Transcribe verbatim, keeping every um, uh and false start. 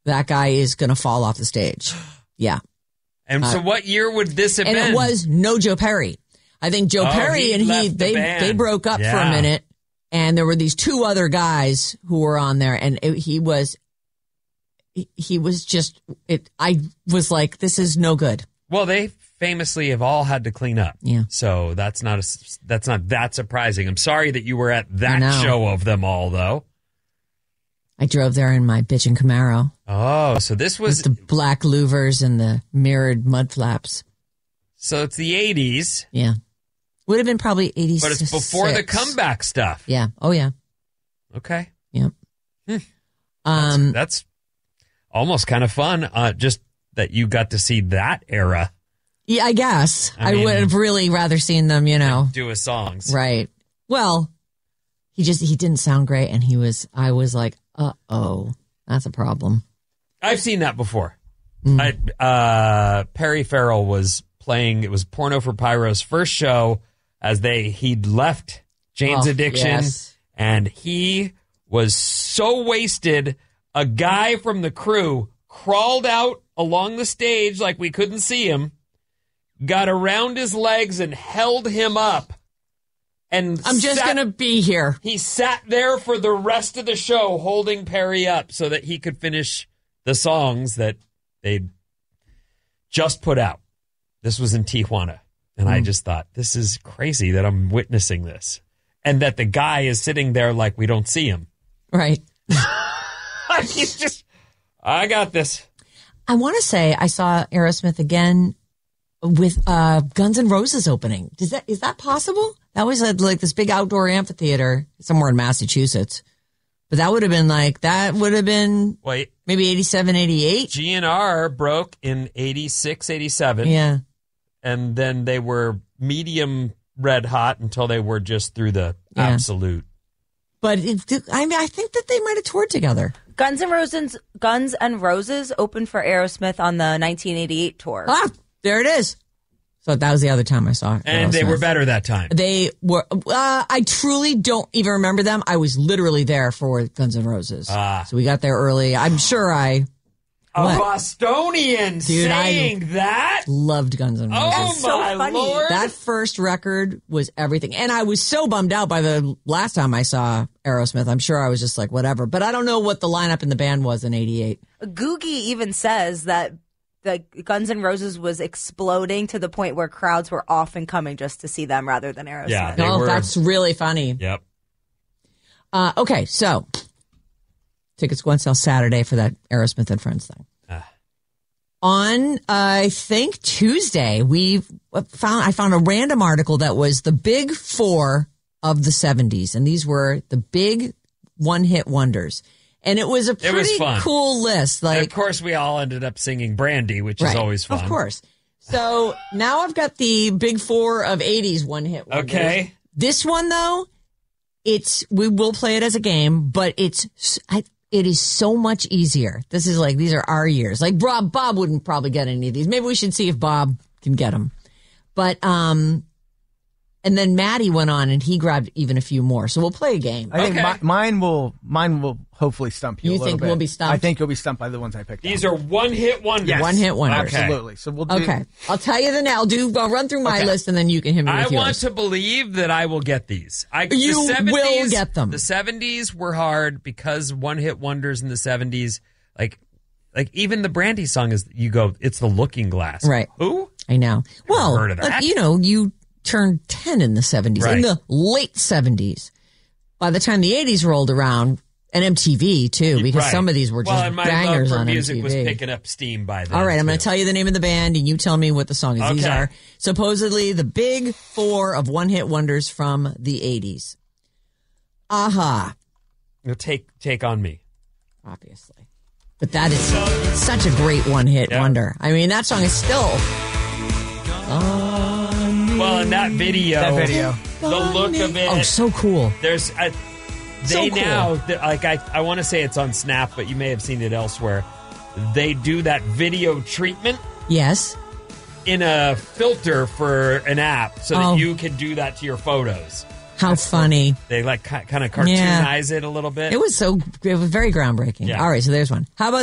that guy is going to fall off the stage. Yeah. And uh, so what year would this have and been? And it was no Joe Perry. I think Joe oh, Perry he and he, the they, band. they broke up yeah. for a minute. And there were these two other guys who were on there. And it, he was, he, he was just, it. I was like, this is no good. Well, they famously have all had to clean up. Yeah. So that's not a, that's not that surprising. I'm sorry that you were at that show of them all, though. I drove there in my bitchin' Camaro. Oh, so this was... With the black louvers and the mirrored mud flaps. So it's the eighties. Yeah. Would have been probably eighty-six. But it's before the comeback stuff. Yeah. Oh, yeah. Okay. Yep. Hmm. Um, that's, that's almost kind of fun, uh, just that you got to see that era. Yeah, I guess. I, I mean, would have really rather seen them, you know. Do a songs. Right. Well, he just, he didn't sound great. And he was, I was like, uh-oh, that's a problem. I've seen that before. Mm. I, uh, Perry Farrell was playing, it was Porno for Pyro's first show as they, he'd left Jane's oh, Addiction. Yes. And he was so wasted, a guy from the crew crawled out along the stage like we couldn't see him, got around his legs and held him up. And I'm just sat, going to be here. He sat there for the rest of the show holding Perry up so that he could finish the songs that they'd just put out. This was in Tijuana. And mm. I just thought, this is crazy that I'm witnessing this. And that the guy is sitting there like we don't see him. Right. He's just, I got this. I want to say I saw Aerosmith again with uh, Guns N' Roses opening. Does that, is that possible? That was at like this big outdoor amphitheater somewhere in Massachusetts. But that would have been like, that would have been Wait, maybe eighty-seven, eighty-eight. G N R broke in eighty-six, eighty-seven. Yeah. And then they were medium red hot until they were just through the yeah. absolute. But it, I mean, I think that they might have toured together. Guns N' Roses, Guns N' Roses opened for Aerosmith on the nineteen eighty-eight tour. Ah, there it is. So that was the other time I saw it. And they were better that time. They were, uh, I truly don't even remember them. I was literally there for Guns N' Roses. Ah. So we got there early. I'm sure I... A what? Bostonian Dude, saying I that? Loved Guns N' Roses. Oh, That's so my funny. Lord. That first record was everything. And I was so bummed out by the last time I saw Aerosmith. I'm sure I was just like, whatever. But I don't know what the lineup in the band was in eighty-eight. Googie even says that the Guns N' Roses was exploding to the point where crowds were often coming just to see them rather than Aerosmith. Yeah, Oh, were... that's really funny. Yep. Uh, okay, so tickets go on sale Saturday for that Aerosmith and Friends thing. Ah. On, uh, I think Tuesday, we found I found a random article that was the big four of the seventies, and these were the big one-hit wonders. And it was a pretty was fun. cool list. Like, and of course, we all ended up singing Brandy, which right, is always fun. Of course. So now I've got the big four of eighties one-hit wonders. Okay. This one, though, it's we will play it as a game, but it's I, it is so much easier. This is like, these are our years. Like, Bob, Bob wouldn't probably get any of these. Maybe we should see if Bob can get them. But, um... And then Maddie went on and he grabbed even a few more. So we'll play a game. I think okay. my, mine will mine will hopefully stump you. You a little think bit. we'll be stumped? I think you'll be stumped by the ones I picked. These out. are one hit wonders. Yes. One hit wonders. Okay. Absolutely. So we'll do. Okay. I'll tell you the now. I'll do. I'll run through my Okay. list and then you can hit me I with want yours. to believe that I will get these. I, You the seventies, will get them. The seventies were hard because one hit wonders in the seventies. Like, like even the Brandy song is. You go. It's the Looking Glass. Right. Who? I know. Well, heard of that. like, you know, you turned ten in the seventies, Right. in the late seventies. By the time the eighties rolled around, and M T V too, because Right. some of these were just well, and my bangers love for on music M T V. was picking up steam by then. All right, I'm too. going to tell you the name of the band, and you tell me what the song is. These Okay. are supposedly the big four of one-hit wonders from the eighties. Aha, You'll take take on me. obviously. But that is such a great one-hit Yeah. wonder. I mean, that song is still... Well, in that video, That video. the look of it. Oh, so cool. There's a, So they cool. now th- like I I want to say it's on Snap, but you may have seen it elsewhere. They do that video treatment Yes. in a filter for an app so that Oh. you can do that to your photos. How funny. They like kind of cartoonize it a little bit. It was so, it was very groundbreaking. Yeah. All right, so there's one. How about